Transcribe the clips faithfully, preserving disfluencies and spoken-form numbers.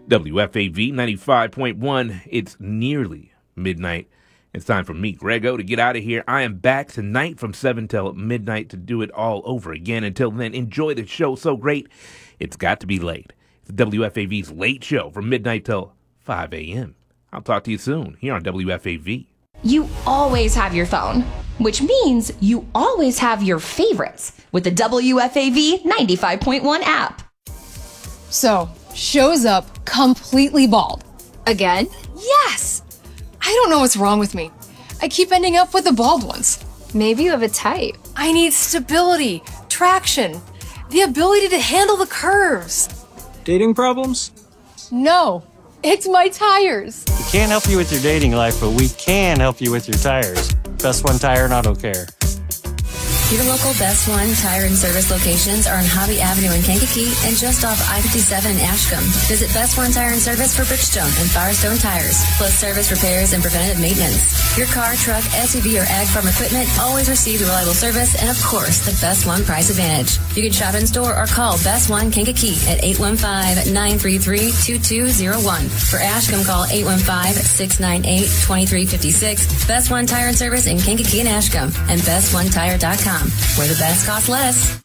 W F A V ninety-five point one. It's nearly midnight. It's time for me, Grego, to get out of here. I am back tonight from seven till midnight to do it all over again. Until then, enjoy the show so great, it's got to be late. It's W F A V's Late Show from midnight till five a.m. I'll talk to you soon here on W F A V. You always have your phone, which means you always have your favorites with the W F A V ninety-five point one app. So, shows up completely bald. Again? Yes! I don't know what's wrong with me. I keep ending up with the bald ones. Maybe you have a type. I need stability, traction, the ability to handle the curves. Dating problems? No, it's my tires. We can't help you with your dating life, but we can help you with your tires. Best One Tire and Auto Care. Your local Best One Tire and Service locations are on Hobby Avenue in Kankakee and just off I fifty-seven in Ashcombe. Visit Best One Tire and Service for Bridgestone and Firestone tires, plus service repairs and preventative maintenance. Your car, truck, S U V, or ag farm equipment always receives reliable service and, of course, the Best One price advantage. You can shop in store or call Best One Kankakee at eight one five, nine three three, two two zero one. For Ashcombe, call eight one five, six nine eight, two three five six. Best One Tire and Service in Kankakee and Ashcombe and best one tire dot com. Where the best costs less.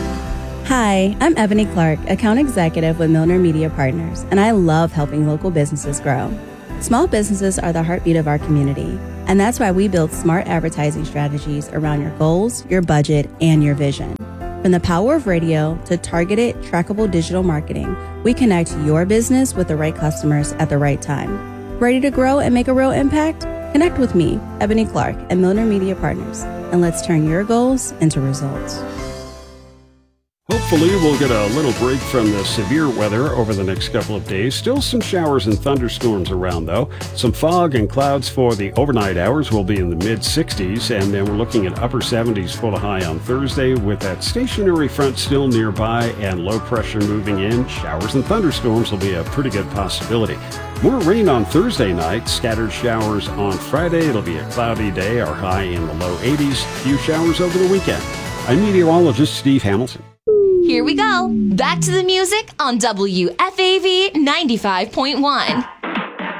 Hi, I'm Ebony Clark, Account Executive with Milner Media Partners, and I love helping local businesses grow. Small businesses are the heartbeat of our community, and that's why we build smart advertising strategies around your goals, your budget, and your vision. From the power of radio to targeted, trackable digital marketing, we connect your business with the right customers at the right time. Ready to grow and make a real impact? Connect with me, Ebony Clark, at Milner Media Partners, and let's turn your goals into results. Hopefully we'll get a little break from the severe weather over the next couple of days. Still some showers and thunderstorms around, though. Some fog and clouds for the overnight hours will be in the mid sixties, and then we're looking at upper seventies for the high on Thursday, with that stationary front still nearby and low pressure moving in. Showers and thunderstorms will be a pretty good possibility. More rain on Thursday night, scattered showers on Friday. It'll be a cloudy day, our high in the low eighties. Few showers over the weekend. I'm meteorologist Steve Hamilton. Here we go. Back to the music on W F A V ninety-five point one.